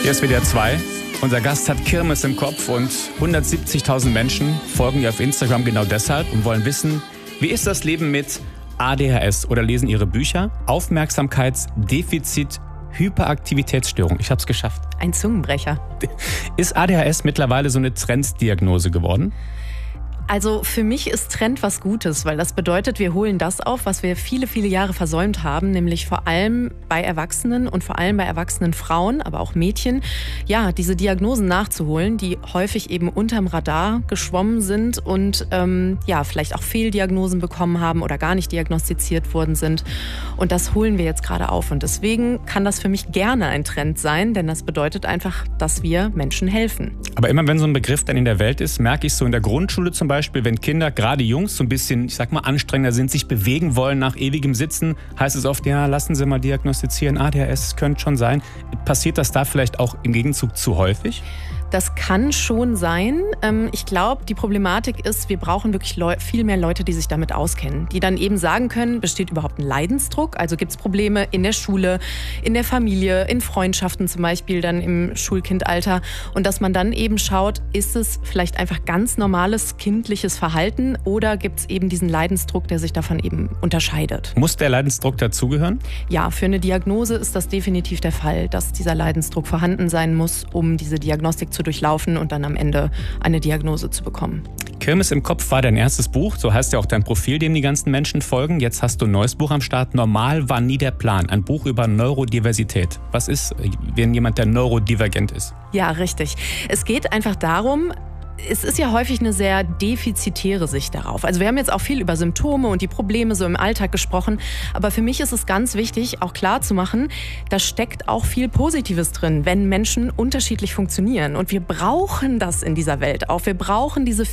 Hier ist WDR 2. Unser Gast hat Kirmes im Kopf und 170.000 Menschen folgen ihr auf Instagram genau deshalb und wollen wissen, wie ist das Leben mit ADHS oder lesen ihre Bücher. Aufmerksamkeitsdefizit, Hyperaktivitätsstörung. Ich habe es geschafft. Ein Zungenbrecher. Ist ADHS mittlerweile so eine Trenddiagnose geworden? Also für mich ist Trend was Gutes, weil das bedeutet, wir holen das auf, was wir viele, viele Jahre versäumt haben, nämlich vor allem bei Erwachsenen und vor allem bei erwachsenen Frauen, aber auch Mädchen, ja, diese Diagnosen nachzuholen, die häufig eben unterm Radar geschwommen sind und vielleicht auch Fehldiagnosen bekommen haben oder gar nicht diagnostiziert worden sind. Und das holen wir jetzt gerade auf. Und deswegen kann das für mich gerne ein Trend sein, denn das bedeutet einfach, dass wir Menschen helfen. Aber immer wenn so ein Begriff dann in der Welt ist, merke ich so in der Grundschule zum Beispiel, wenn Kinder, gerade Jungs, so ein bisschen, ich sag mal, anstrengender sind, sich bewegen wollen nach ewigem Sitzen, heißt es oft, ja, lassen Sie mal diagnostizieren, ADHS könnte schon sein. Passiert das da vielleicht auch im Gegenzug zu häufig? Das kann schon sein. Ich glaube, die Problematik ist, wir brauchen wirklich viel mehr Leute, die sich damit auskennen. Die dann eben sagen können, besteht überhaupt ein Leidensdruck? Also gibt es Probleme in der Schule, in der Familie, in Freundschaften zum Beispiel, dann im Schulkindalter. Und dass man dann eben schaut, ist es vielleicht einfach ganz normales kindliches Verhalten oder gibt es eben diesen Leidensdruck, der sich davon eben unterscheidet? Muss der Leidensdruck dazugehören? Ja, für eine Diagnose ist das definitiv der Fall, dass dieser Leidensdruck vorhanden sein muss, um diese Diagnostik zu durchlaufen und dann am Ende eine Diagnose zu bekommen. Kirmes im Kopf war dein erstes Buch, so heißt ja auch dein Profil, dem die ganzen Menschen folgen. Jetzt hast du ein neues Buch am Start. Normal war nie der Plan. Ein Buch über Neurodiversität. Was ist, wenn jemand, der neurodivergent ist? Ja, richtig. Es geht einfach darum, es ist ja häufig eine sehr defizitäre Sicht darauf. Also wir haben jetzt auch viel über Symptome und die Probleme so im Alltag gesprochen. Aber für mich ist es ganz wichtig, auch klar zu machen, da steckt auch viel Positives drin, wenn Menschen unterschiedlich funktionieren. Und wir brauchen das in dieser Welt auch. Wir brauchen diese